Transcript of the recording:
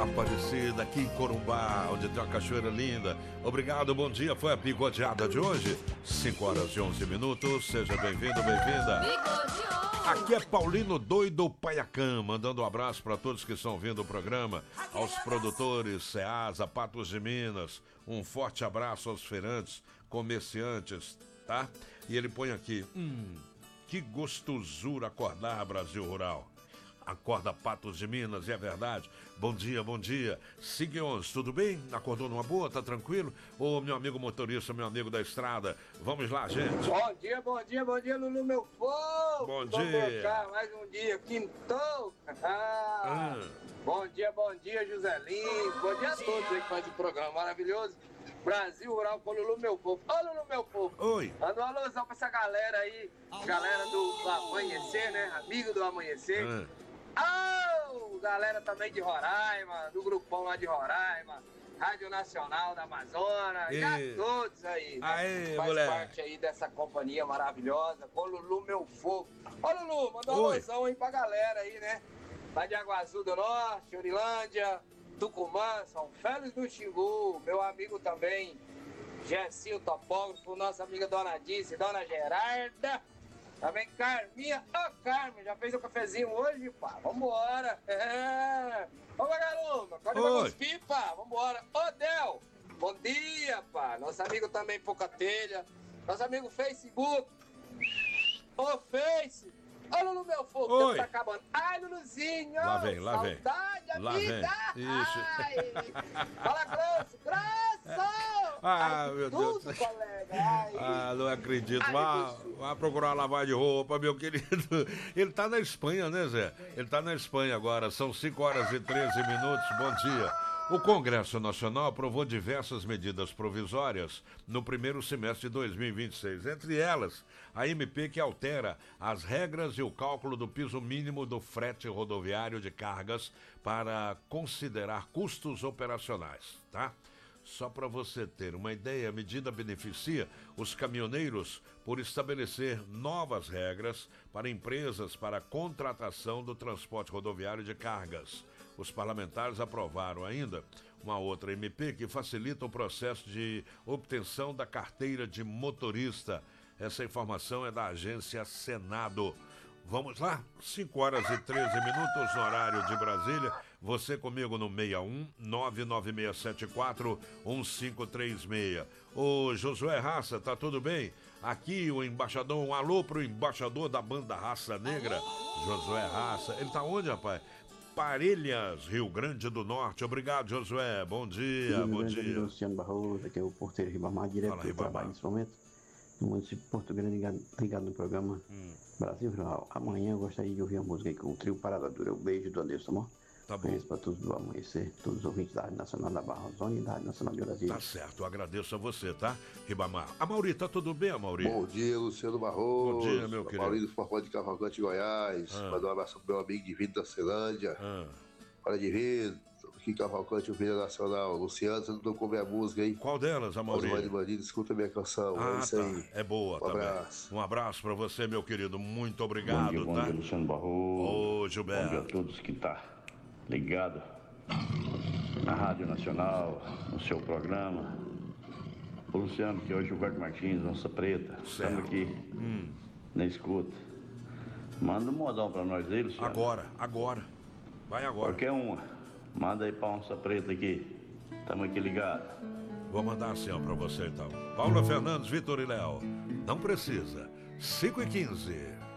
Aparecida, aqui em Corumbá, onde tem uma cachoeira linda. Obrigado, bom dia. Foi a picoteada de hoje. 5 horas e 11 minutos. Seja bem-vindo, bem-vinda. Aqui é Paulino Doido Paiacã, mandando um abraço para todos que estão ouvindo o programa, aos produtores, Ceasa, Patos de Minas. Um forte abraço aos feirantes, comerciantes, tá? E ele põe aqui, que gostosura acordar, Brasil Rural. Acorda, Patos de Minas, é verdade. Bom dia, bom dia. Seguions, tudo bem? Acordou numa boa? Tá tranquilo? Ô, meu amigo motorista, meu amigo da estrada, vamos lá, gente. Bom dia, bom dia, bom dia, Lulu, meu povo. Bom dia. Colocar mais um dia, quintou. Bom dia, Joselino. Bom dia a todos aí que fazem o programa maravilhoso. Brasil Rural com Lulu, meu povo. Ô, Lulu, meu povo. Oi. Manda um alusão pra essa galera aí. Galera do Amanhecer, né? Amigo do Amanhecer. Galera também de Roraima, do grupão lá de Roraima, Rádio Nacional da Amazonas, e a todos aí, né? Aê, faz moleque. parte aí dessa companhia maravilhosa, com Lulu, meu fogo. Ô, Lulu, manda uma alusão aí pra galera aí, né? Lá de Água Azul do Norte, Orilândia, Tucumã, São Félix do Xingu, meu amigo também, Gessinho Topógrafo, nossa amiga Dona Dice, Dona Gerarda. Também Carminha, Carmen, já fez o cafezinho hoje, pá? Vambora! Ô, Vagalume, acorda com os pipa, vambora! Ô, Del, bom dia, pá! Nosso amigo também Pocatelha, nosso amigo Facebook, ô, Face! Ô, Lulu, meu fogo, o tempo tá acabando. Ai, Luluzinho! Lá vem, lá vem. Saudade, amiga! Isso. Ai. Fala grosso, grosso! Meu Deus. Colega. Ai. Não acredito. Vá procurar lavar de roupa, meu querido. Ele tá na Espanha, né, Zé? Ele tá na Espanha agora. São 5 horas e 13 minutos. Bom dia. O Congresso Nacional aprovou diversas medidas provisórias no primeiro semestre de 2026. Entre elas, a MP que altera as regras e o cálculo do piso mínimo do frete rodoviário de cargas para considerar custos operacionais, tá? Só para você ter uma ideia, a medida beneficia os caminhoneiros por estabelecer novas regras para empresas para a contratação do transporte rodoviário de cargas. Os parlamentares aprovaram ainda uma outra MP que facilita o processo de obtenção da carteira de motorista. Essa informação é da agência Senado. Vamos lá? 5 horas e 13 minutos no horário de Brasília. Você comigo no 61 99674 1536. Ô Josué Raça, tá tudo bem? Aqui o embaixador, um alô pro embaixador da banda Raça Negra, Josué Raça. Ele tá onde, rapaz? Parelhas, Rio Grande do Norte. Obrigado, Josué. Bom dia, bom dia. Luciano Barroso, aqui é o porteiro Ribamar, direto do trabalho nesse momento. No município de Porto Grande, ligado no programa Brasil Rural. Amanhã eu gostaria de ouvir a música aí com o trio Parada Dura. Um beijo do Anderson, amor. Tá bom. Beijo para todos do Amanhecer, todos os ouvintes da Rádio Nacional da Barra Zona e da Rádio Nacional de Brasília. Tá certo, eu agradeço a você, tá, Ribamar? Amauri, tá tudo bem, Amauri? Bom dia, Luciano Barroso. Bom dia, meu querido. Amauri do Forró de Cavalcante, Goiás. Mandar um abraço pro meu amigo Divino da Celândia. Olha, Divino, aqui em Cavalcante, o Vídeo Nacional. Luciano, você não tocou minha música aí? Qual delas, Amauri? Osmar de Bandido, escuta minha canção. É isso aí. É boa, Um abraço. Um abraço pra você, meu querido. Muito obrigado, bom dia, Luciano Barroso. Ô, Gilberto. Bom dia a todos que tá ligado na Rádio Nacional, no seu programa. O Luciano, que é o Gilberto Martins, Onça Preta. Estamos aqui na escuta. Manda um modão pra nós aí, Luciano. Agora. Vai agora. Qualquer uma. Manda aí pra Onça Preta aqui. Estamos aqui ligados. Vou mandar assim, ó, pra você então. Paula Fernandes, Vitor e Léo. Não precisa. 5h15.